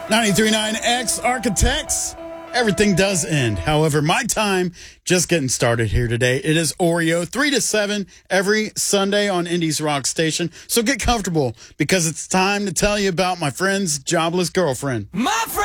93.9 X Architects. Everything does end. However, my time just getting started here today. It is Oreo 3 to 7 every Sunday on Indies Rock Station. So get comfortable because it's time to tell you about my friend's jobless girlfriend. My friend!